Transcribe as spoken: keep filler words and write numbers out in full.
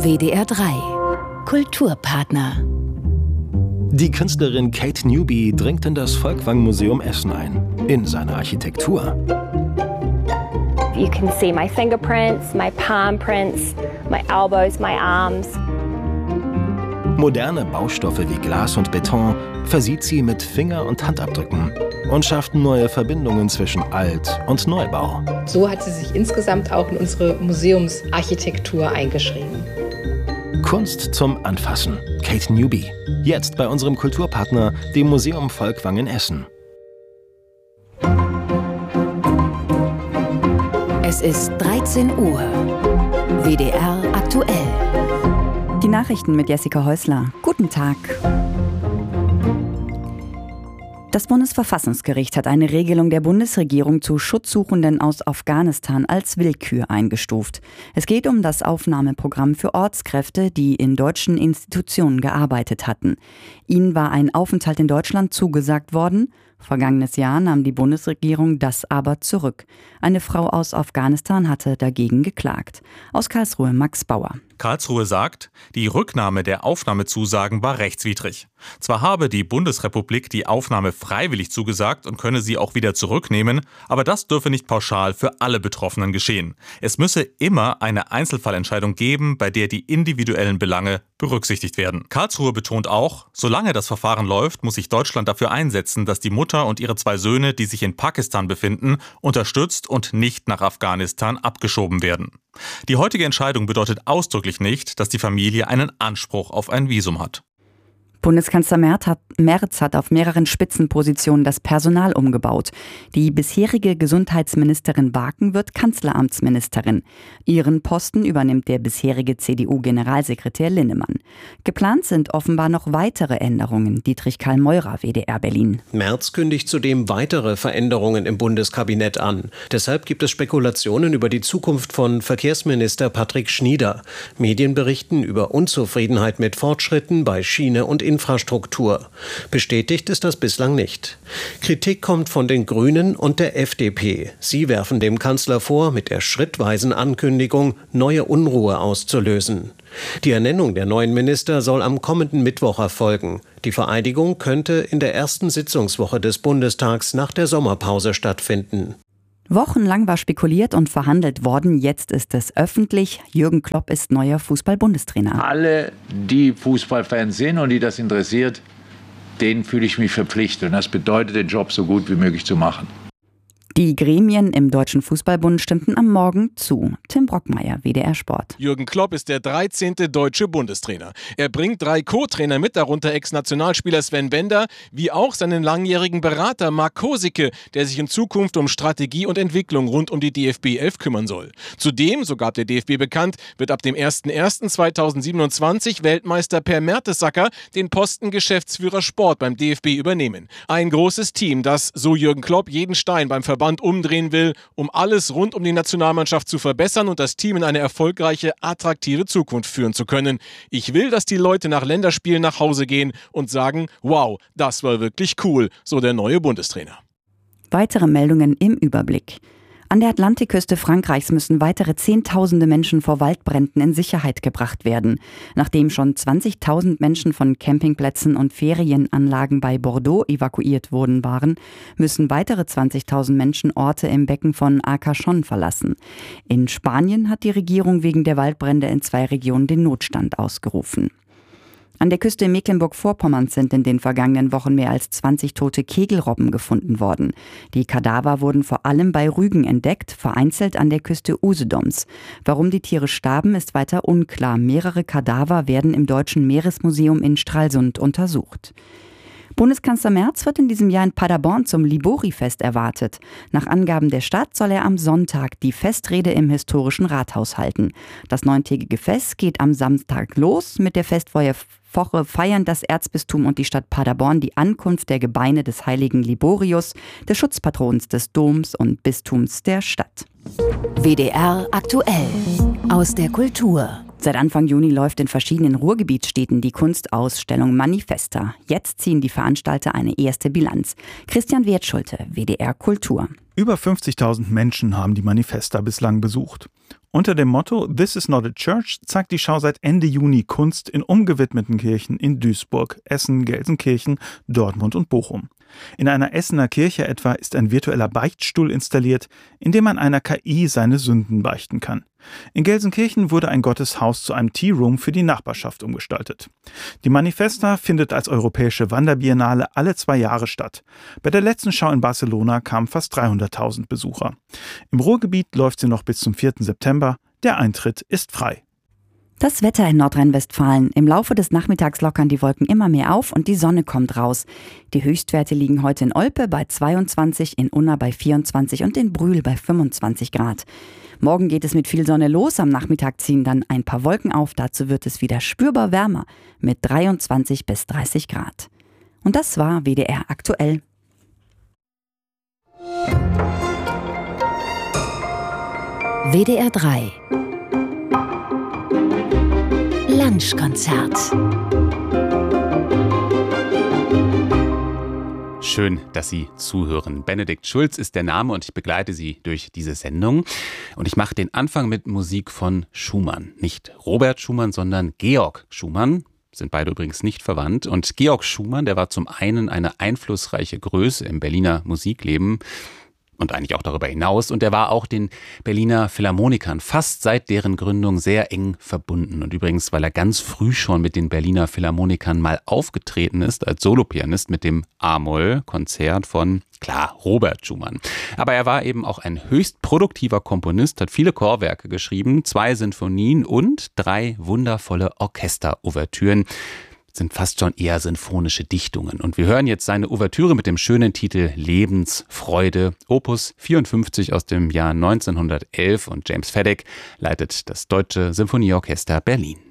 W D R drei Kulturpartner. Die Künstlerin Kate Newby dringt in das Folkwang-Museum Essen ein, in seine Architektur. You can see my fingerprints, my palm prints, my elbows, my arms. Moderne Baustoffe wie Glas und Beton versieht sie mit Finger- und Handabdrücken und schafft neue Verbindungen zwischen Alt- und Neubau. So hat sie sich insgesamt auch in unsere Museumsarchitektur eingeschrieben. Kunst zum Anfassen. Kate Newby. Jetzt bei unserem Kulturpartner, dem Museum Folkwang in Essen. Es ist dreizehn Uhr. W D R aktuell. Die Nachrichten mit Jessica Häusler. Guten Tag. Das Bundesverfassungsgericht hat eine Regelung der Bundesregierung zu Schutzsuchenden aus Afghanistan als Willkür eingestuft. Es geht um das Aufnahmeprogramm für Ortskräfte, die in deutschen Institutionen gearbeitet hatten. Ihnen war ein Aufenthalt in Deutschland zugesagt worden. Vergangenes Jahr nahm die Bundesregierung das aber zurück. Eine Frau aus Afghanistan hatte dagegen geklagt. Aus Karlsruhe Max Bauer. Karlsruhe sagt, die Rücknahme der Aufnahmezusagen war rechtswidrig. Zwar habe die Bundesrepublik die Aufnahme freiwillig zugesagt und könne sie auch wieder zurücknehmen, aber das dürfe nicht pauschal für alle Betroffenen geschehen. Es müsse immer eine Einzelfallentscheidung geben, bei der die individuellen Belange berücksichtigt werden. Karlsruhe betont auch, solange das Verfahren läuft, muss sich Deutschland dafür einsetzen, dass die Mutter und ihre zwei Söhne, die sich in Pakistan befinden, unterstützt und nicht nach Afghanistan abgeschoben werden. Die heutige Entscheidung bedeutet ausdrücklich nicht, dass die Familie einen Anspruch auf ein Visum hat. Bundeskanzler Merz hat, Merz hat auf mehreren Spitzenpositionen das Personal umgebaut. Die bisherige Gesundheitsministerin Barken wird Kanzleramtsministerin. Ihren Posten übernimmt der bisherige C D U-Generalsekretär Linnemann. Geplant sind offenbar noch weitere Änderungen. Dietrich Karl-Meurer, W D R Berlin. Merz kündigt zudem weitere Veränderungen im Bundeskabinett an. Deshalb gibt es Spekulationen über die Zukunft von Verkehrsminister Patrick Schnieder. Medien berichten über Unzufriedenheit mit Fortschritten bei Schiene und Infrastruktur. Bestätigt ist das bislang nicht. Kritik kommt von den Grünen und der F D P. Sie werfen dem Kanzler vor, mit der schrittweisen Ankündigung neue Unruhe auszulösen. Die Ernennung der neuen Minister soll am kommenden Mittwoch erfolgen. Die Vereidigung könnte in der ersten Sitzungswoche des Bundestags nach der Sommerpause stattfinden. Wochenlang war spekuliert und verhandelt worden. Jetzt ist es öffentlich. Jürgen Klopp ist neuer Fußball-Bundestrainer. Alle, die Fußballfans sind und die das interessiert, denen fühle ich mich verpflichtet. Und das bedeutet, den Job so gut wie möglich zu machen. Die Gremien im Deutschen Fußballbund stimmten am Morgen zu. Tim Brockmeier, W D R Sport. Jürgen Klopp ist der dreizehnte deutsche Bundestrainer. Er bringt drei Co-Trainer mit, darunter Ex-Nationalspieler Sven Bender, wie auch seinen langjährigen Berater Marc Kosicke, der sich in Zukunft um Strategie und Entwicklung rund um die D F B elf kümmern soll. Zudem, so gab der D F B bekannt, wird ab dem ersten ersten zweitausendsiebenundzwanzig Weltmeister Per Mertesacker den Posten Geschäftsführer Sport beim D F B übernehmen. Ein großes Team, das, so Jürgen Klopp, jeden Stein beim Verband umdrehen will, um alles rund um die Nationalmannschaft zu verbessern und das Team in eine erfolgreiche, attraktive Zukunft führen zu können. Ich will, dass die Leute nach Länderspielen nach Hause gehen und sagen, wow, das war wirklich cool, so der neue Bundestrainer. Weitere Meldungen im Überblick. An der Atlantikküste Frankreichs müssen weitere Zehntausende Menschen vor Waldbränden in Sicherheit gebracht werden. Nachdem schon zwanzigtausend Menschen von Campingplätzen und Ferienanlagen bei Bordeaux evakuiert worden waren, müssen weitere zwanzigtausend Menschen Orte im Becken von Arcachon verlassen. In Spanien hat die Regierung wegen der Waldbrände in zwei Regionen den Notstand ausgerufen. An der Küste Mecklenburg-Vorpommerns sind in den vergangenen Wochen mehr als zwanzig tote Kegelrobben gefunden worden. Die Kadaver wurden vor allem bei Rügen entdeckt, vereinzelt an der Küste Usedoms. Warum die Tiere starben, ist weiter unklar. Mehrere Kadaver werden im Deutschen Meeresmuseum in Stralsund untersucht. Bundeskanzler Merz wird in diesem Jahr in Paderborn zum Libori-Fest erwartet. Nach Angaben der Stadt soll er am Sonntag die Festrede im historischen Rathaus halten. Das neuntägige Fest geht am Samstag los. Mit der Festwoche feiern das Erzbistum und die Stadt Paderborn die Ankunft der Gebeine des heiligen Liborius, des Schutzpatrons des Doms und Bistums der Stadt. W D R aktuell aus der Kultur. Seit Anfang Juni läuft in verschiedenen Ruhrgebietsstädten die Kunstausstellung Manifesta. Jetzt ziehen die Veranstalter eine erste Bilanz. Christian Wertschulte, W D R Kultur. Über fünfzigtausend Menschen haben die Manifesta bislang besucht. Unter dem Motto This is not a church zeigt die Schau seit Ende Juni Kunst in umgewidmeten Kirchen in Duisburg, Essen, Gelsenkirchen, Dortmund und Bochum. In einer Essener Kirche etwa ist ein virtueller Beichtstuhl installiert, in dem man einer K I seine Sünden beichten kann. In Gelsenkirchen wurde ein Gotteshaus zu einem Tea Room für die Nachbarschaft umgestaltet. Die Manifesta findet als europäische Wanderbiennale alle zwei Jahre statt. Bei der letzten Schau in Barcelona kamen fast dreihunderttausend Besucher. Im Ruhrgebiet läuft sie noch bis zum vierten September. Der Eintritt ist frei. Das Wetter in Nordrhein-Westfalen. Im Laufe des Nachmittags lockern die Wolken immer mehr auf und die Sonne kommt raus. Die Höchstwerte liegen heute in Olpe bei zweiundzwanzig, in Unna bei vierundzwanzig und in Brühl bei fünfundzwanzig Grad. Morgen geht es mit viel Sonne los, am Nachmittag ziehen dann ein paar Wolken auf, dazu wird es wieder spürbar wärmer mit dreiundzwanzig bis dreißig Grad. Und das war W D R aktuell. W D R drei Lunchkonzert. Schön, dass Sie zuhören. Benedikt Schulz ist der Name und ich begleite Sie durch diese Sendung. Und ich mache den Anfang mit Musik von Schumann. Nicht Robert Schumann, sondern Georg Schumann. Sind beide übrigens nicht verwandt. Und Georg Schumann, der war zum einen eine einflussreiche Größe im Berliner Musikleben und eigentlich auch darüber hinaus. Und er war auch den Berliner Philharmonikern fast seit deren Gründung sehr eng verbunden. Und übrigens, weil er ganz früh schon mit den Berliner Philharmonikern mal aufgetreten ist, als Solopianist mit dem A-Moll-Konzert von, klar, Robert Schumann. Aber er war eben auch ein höchst produktiver Komponist, hat viele Chorwerke geschrieben, zwei Sinfonien und drei wundervolle Orchesterouvertüren. Sind fast schon eher sinfonische Dichtungen. Und wir hören jetzt seine Ouvertüre mit dem schönen Titel Lebensfreude, Opus vierundfünfzig aus dem Jahr neunzehnhundertelf und James Fedek leitet das Deutsche Symphonieorchester Berlin.